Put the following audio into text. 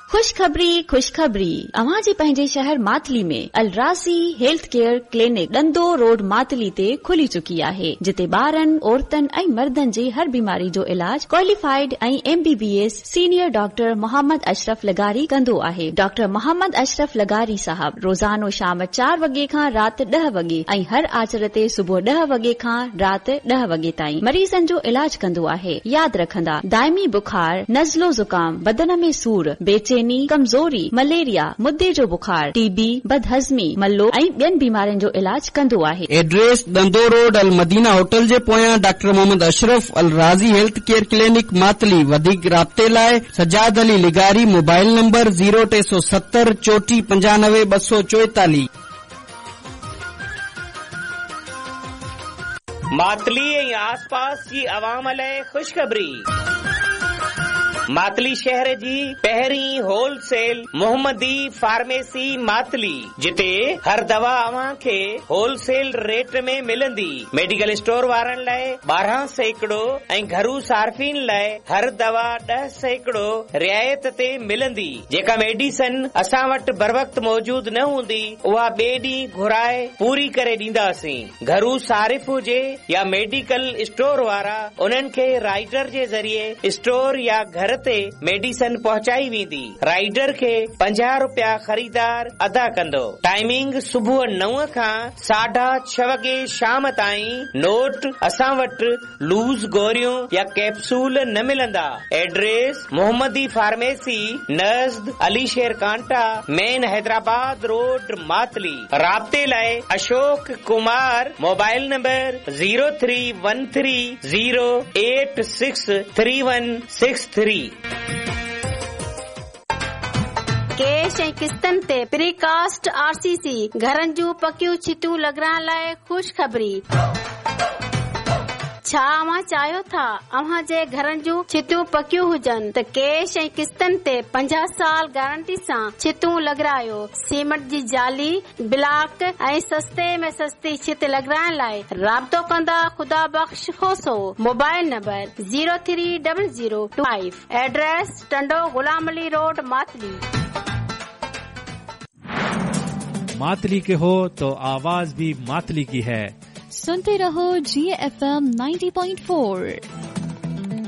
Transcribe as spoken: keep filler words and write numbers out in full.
खुशखबरी खुशखबरी अवां जे पंहिंजे शहर मातली में अलरासी health care clinic डंदो road Matali ते खुली चुकी आहे, जिते ॿारनि औरतनि ऐं मर्दनि जी हर बीमारी जो इलाज क्वालिफाइड ऐं MBBS senior doctor Mohammad Ashraf लगारी कंदो आहे। डॉक्टर मोहम्मद अशरफ लगारी साहब रोज़ानो शाम चार वगे खां राति ॾह वगे ऐं हर आचर ते सुबुह ॾह वगे खां राति ॾह वगे ताईं मरीज़नि जो इलाज कंदो आहे। यादि रखंदा दाइमी बुखार, नज़लो ज़ुकाम, बदन में सूर, बेचैनी, कमज़ोरी, मलेरिया, मुद्दे जो बुखार, टीबी, बदहज़मी, मल्लो ऐं ॿियनि बीमारियुनि जो इलाज कंदो आहे। एड्रेस दंदो रोड अल मदीना होटल जे पोयां डॉक्टर मोहम्मद अशरफ अल राज़ी हेल्थ केयर क्लिनिक मातली। वधीक राब्ते लाइ Sajjad Ali लिगारी mobile number zero टे सौ सत्तर चोटी पंजानवे ॿ सौ चोएतालीह। मातली ऐं आसपास जी अवाम लाइ खुशखबरी। मातली शहर जी पहिरीं होलसेल मोहम्मदी फार्मेसी मातली, जिते हर दवा अवां खे होलसेल रेट में मिलंदी। मेडिकल स्टोर वारनि लाइ ॿारहं सैकड़ो ऐं घरू सार्फिन लाइ हर दवा ॾह सैकड़ो रियायत ते मिलंदी। जेका मेडिसन असां वटि बर वक्त मौजूद न हूंदी उहा ॿिए ॾींहुं घुराए पूरी करे ॾींदासीं। घरू सारिफ हुजे या मेडिकल स्टोर वारा उन्हनि खे राइडर जे ज़रिए स्टोर या घर ते मेडिसन पहुचाई वेंदी। राइडर खे पंजाह रुपया ख़रीदार अदा कंदो। टाइमिंग सुबुह नव खां साढा छह वगे शाम ताईं। नोट असां वटि लूज़ गोरियूं या कैप्सूल न मिलंदा। एड्रेस मोहम्मदी फार्मेसी नज़द अली शेर कांटा मेन हैदराबाद रोड मातली। राब्ते लाइ Ashok Kumar mobile number zero three one three zero eight six three one six three. Cash ऐं किस्तनि ते प्रीकास्ट आरसीसी घरनि जूं पकियूं छितूं लॻाइण लाइ ख़ुशखबरी। छा अव्हां चाहियो था अव्हां जे घरनि जूं छितूं पकियूं हुजनि त कैश ऐं किस्तनि ते पंजाह साल गारंटी सां छितूं लॻारायो। सीमेंट जी जाली, ब्लॉक ऐं सस्ते में सस्ती छित लॻाइण लाइ राब्तो कंदा खुदा बख्श खोसो। Mobile number zero three double zero two five. Address Tando Ghulam Ali road Matali. Matali के हो तो आवाज भी मातली की है। सुनते रहो जी F M ninety point four.